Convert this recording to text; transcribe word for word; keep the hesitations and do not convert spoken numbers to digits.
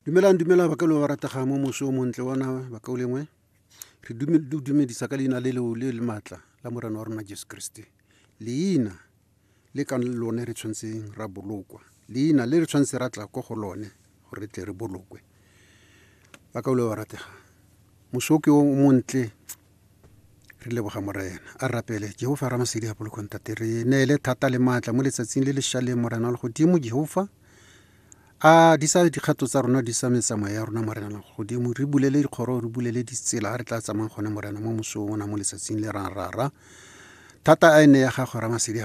Dumelang dumela ba ka lo ba ratega mo moso o montle wana ba ka o lengwe re dumedisa ka leina le leo le le matla la morena wa rona Jesu Kriste, leina le ka lone re tshwantseng ra bolokwa, leina le re tshwanetse ra tla ko go lone gore re tle re bolokwe. Ba ka o le ba ratega moso ke o montle, re leboga morena a rapele Jehova ra masedi a bolokong tate, re neele thata le maatla mo letsatsing le le šaleng morena wa godimo Jehova. A di sa dikgato tsa rona di sa metsamao ya rona morena la godimo, re bulele dikgoro, re bulele ditsela a re tla tsamayng gone morena mo mosong ona mo letsatsing le ra rara thata a ene ya gago ra masedi